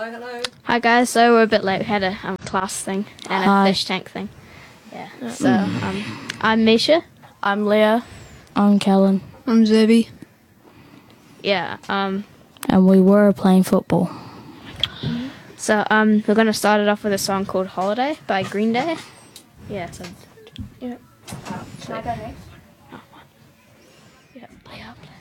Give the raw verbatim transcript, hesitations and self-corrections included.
Hello, hello. Hi guys, so we're a bit late. We had a um, class thing and Hi. a fish tank thing. Yeah. So um, I'm Misha. I'm Leah. I'm Kellen, I'm Zebby. Yeah. Um. and we were playing football. So um, we're gonna start it off with a song called "Holiday" by Green Day. Yeah. So. Yeah. Should I go next? Yeah. Play up.